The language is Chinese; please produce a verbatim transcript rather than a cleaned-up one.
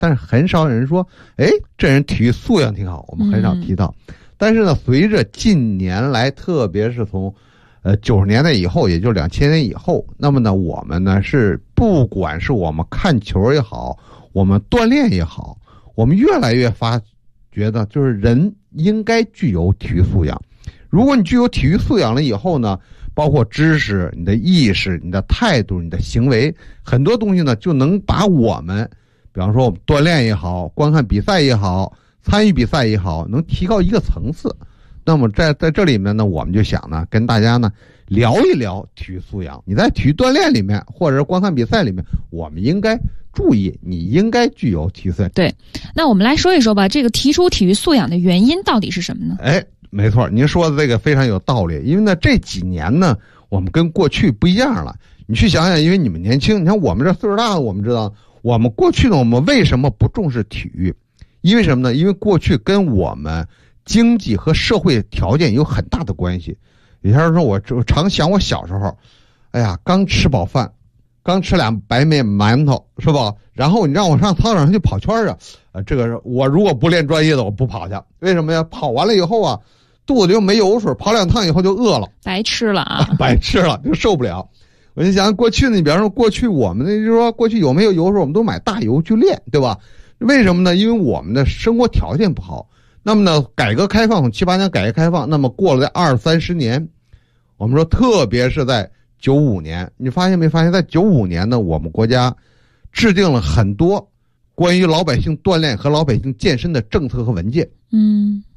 但是很少有人说，哎，这人体育素养挺好，我们很少提到。嗯、但是呢，随着近年来，特别是从呃九十年代以后，也就两千年以后，那么呢，我们呢是不管是我们看球也好，我们锻炼也好，我们越来越发觉得，就是人应该具有体育素养。如果你具有体育素养了以后呢，包括知识、你的意识、你的态度、你的行为，很多东西呢，就能把我们，比方说我们锻炼也好，观看比赛也好，参与比赛也好，能提高一个层次。那么在在这里面呢，我们就想呢，跟大家呢聊一聊体育素养。你在体育锻炼里面，或者是观看比赛里面，我们应该注意，你应该具有体育素养。 对，那我们来说一说吧，这个提出体育素养的原因到底是什么呢？ 哎。没错，您说的这个非常有道理。因为呢，这几年呢，我们跟过去不一样了。你去想想，因为你们年轻，你看我们这岁数大了，我们知道，我们过去呢，我们为什么不重视体育？因为什么呢？因为过去跟我们经济和社会条件有很大的关系。也就是说，我我常想我小时候，哎呀，刚吃饱饭，刚吃俩白面馒头，是吧？然后你让我上操场上去跑圈啊，呃，这个我如果不练专业的，我不跑去。为什么呀？跑完了以后啊，肚子就没油水，跑两趟以后就饿了， 白吃了啊， 白吃了就受不了。我就想过去呢，你比方说过去我们就是说过去有没有油水，我们都买大油去练，对吧？为什么呢？因为我们的生活条件不好。那么呢，改革开放从七八年改革开放，那么过了这二三十年，我们说特别是在九五年，你发现没发现，在九五年呢，我们国家制定了很多关于老百姓锻炼和老百姓健身的政策和文件。 嗯。